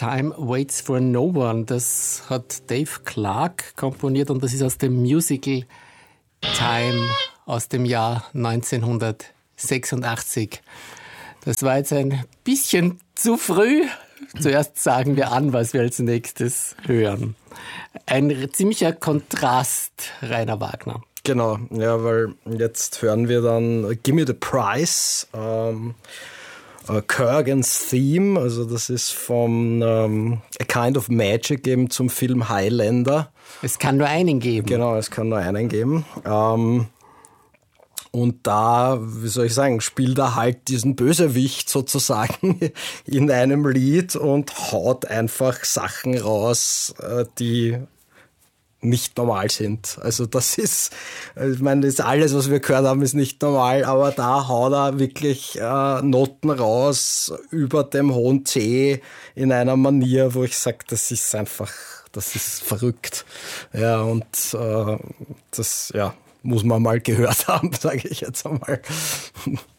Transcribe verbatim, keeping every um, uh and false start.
Time Waits for No One. Das hat Dave Clark komponiert und das ist aus dem Musical Time aus dem Jahr neunzehnhundertsechsundachtzig. Das war jetzt ein bisschen zu früh. Zuerst sagen wir an, was wir als nächstes hören. Ein ziemlicher Kontrast, Rainer Wagner. Genau, ja, weil jetzt hören wir dann Gimme the Prize, ähm, uh, Kurgan's Theme, also das ist von ähm, A Kind of Magic eben zum Film Highlander. Es kann nur einen geben. Genau, es kann nur einen geben. Ähm, Und da, wie soll ich sagen, spielt er halt diesen Bösewicht sozusagen in einem Lied und haut einfach Sachen raus, die nicht normal sind. Also das ist, ich meine, das ist alles, was wir gehört haben, ist nicht normal, aber da haut er wirklich äh, Noten raus über dem hohen C in einer Manier, wo ich sage, das ist einfach, das ist verrückt. Ja, und äh, das, ja, muss man mal gehört haben, sage ich jetzt einmal.